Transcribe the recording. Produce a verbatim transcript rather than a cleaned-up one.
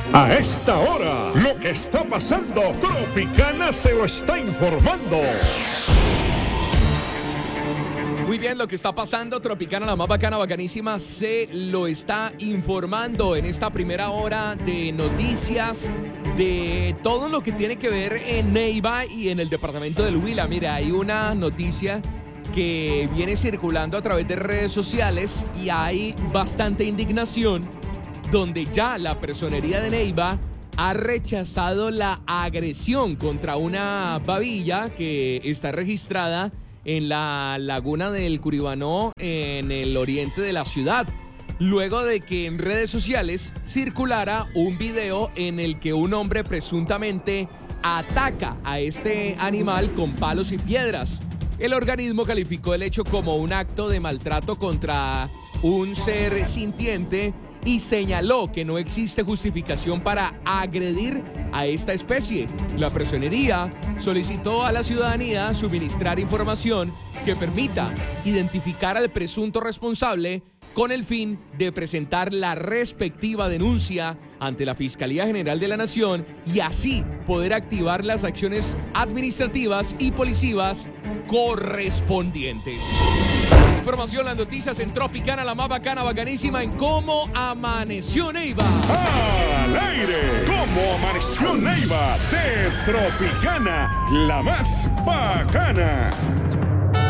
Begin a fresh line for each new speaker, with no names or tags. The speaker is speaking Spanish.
A esta hora, lo que está pasando, Tropicana se lo está informando.
Muy bien, lo que está pasando, Tropicana, la más bacana, bacanísima, se lo está informando en esta primera hora de noticias de todo lo que tiene que ver en Neiva y en el departamento del Huila. Mira, hay una noticia que viene circulando a través de redes sociales y hay bastante indignación, donde ya la personería de Neiva ha rechazado la agresión contra una babilla que está registrada en la laguna del Curibanó, en el oriente de la ciudad, luego de que en redes sociales circulara un video en el que un hombre presuntamente ataca a este animal con palos y piedras. El organismo calificó el hecho como un acto de maltrato contra un ser sintiente y señaló que no existe justificación para agredir a esta especie. La personería solicitó a la ciudadanía suministrar información que permita identificar al presunto responsable con el fin de presentar la respectiva denuncia ante la Fiscalía General de la Nación y así poder activar las acciones administrativas y policivas correspondientes. Información, las noticias en Tropicana, la más bacana, bacanísima, en Cómo Amaneció Neiva.
Al aire, Cómo Amaneció Neiva de Tropicana, la más bacana.